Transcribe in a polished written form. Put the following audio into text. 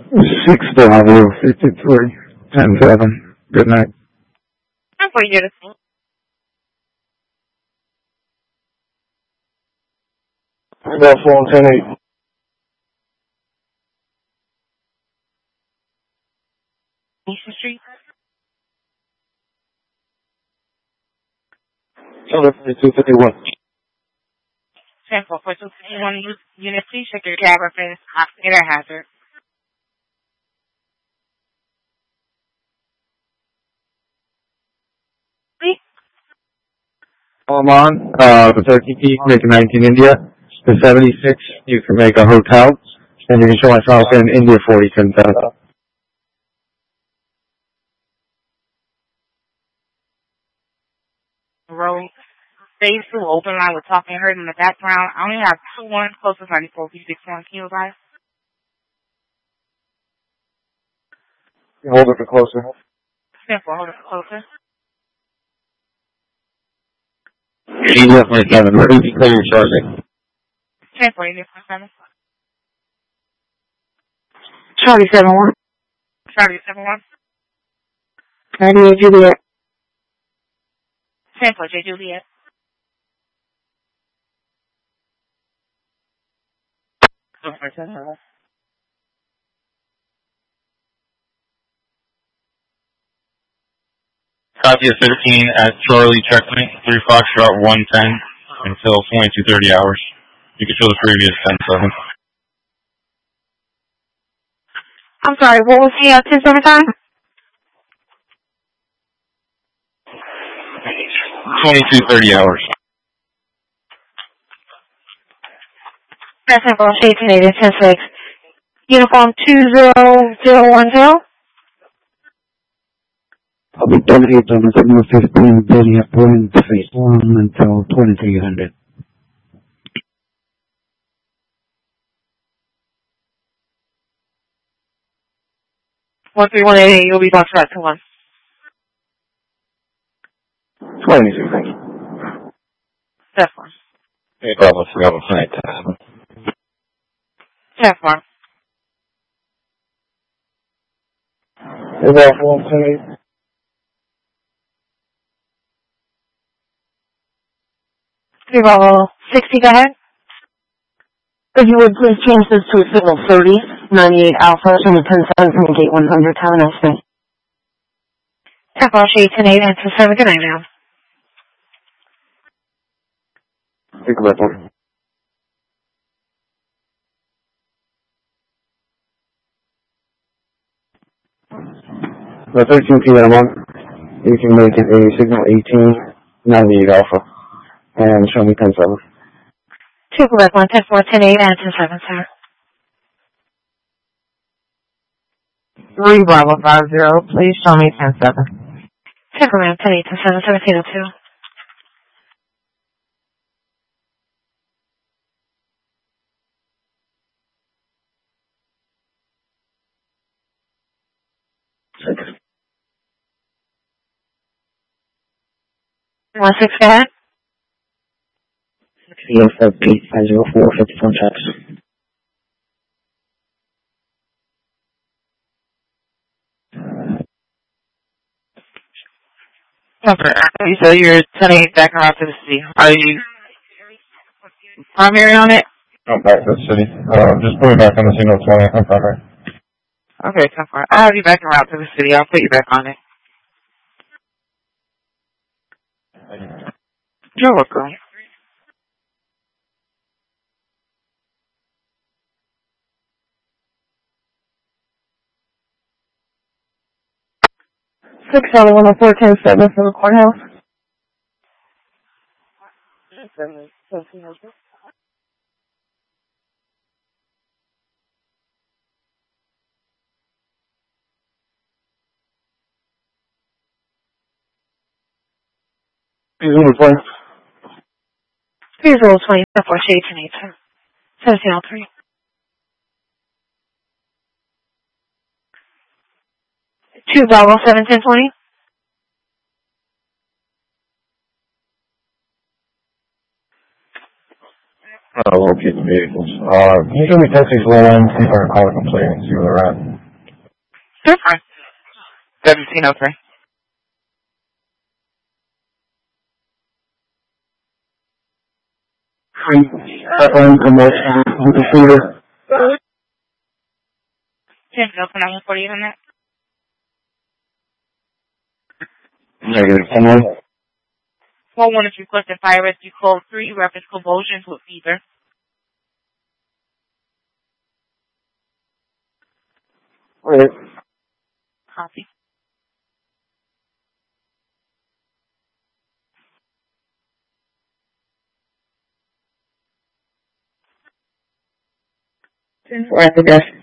6 Bravo 53, 10-7. Good night. I'm for you to see. About 4-10-8. Eastern Street. Number 251. 10-4 for 251 Unit C. Check your cab reference. Air hazard. Oman, the 13P, make a 19 India. The 76, you can make a hotel. And you can show myself in India 40, 10,000. Road. Phase 2, open line with talking heard in the background. I only have 2-1, closest 94, P61. Can you advise? Hold it for closer. 10-4, hold it closer. India 47, where is he clearing charging? 10-4, India 47. Charlie 71. Charlie 71. 98 Juliet. 10-4, J. Juliet. Copy of 13 at Charlie checkpoint, 3 Foxtrot 110 until 22:30 hours. You can show the previous 10-7. I'm sorry, what was the 10-7 time? 22:30 hours. That's in for Shade 10-6. Uniform 20010. I'll be delegate on the signal 15, Betty at point phase 1 until 2300. One 3188, you'll be boxed back to 1. 22, thank you. That's fine. Hey, Bravo, Bravo, flight 7. That's fine. Is that 4-10-8? Bravo 60, go ahead. If you would please change this to a signal 30, 98 Alpha, from the 10-7 from the gate 100, have a nice day. Bravo Shade 10-8, and 7, good night now. Think about that. The 13 p.m. on, you can make it a signal 18, 98 Alpha, and show me 10-7. 2 Quebec 1, 10-4, 10-8, and 10-7, sir. 3 Bravo 50, please show me 10-7. 10 Quebec 10-8, 10-7, 1702. One 6, go ahead. CF Pete 504 54 tracks. Okay, so you're 10-8 back around to the city. Are you primary on it? I'm back to the city. Just put me back on the signal 20. I'm primary. Okay, 10-4. I'll have you back around to the city. I'll put you back on it. You're welcome. Six Charlie 104, 10-7 from the courthouse. He's on the plane. Here's roll 20, 4 Shade 10-8, sir. 1703. Two Bravo 7, 10-20. Locating vehicles. Can you show me Texas low end, see if I can call a complaint and see where they're at? 1703. Computer. Anything else on that 148 on that? Negative. Someone? Call 1 is requested fire rescue code 3, reference convulsions with fever. Wait. Copy. We're at the desk.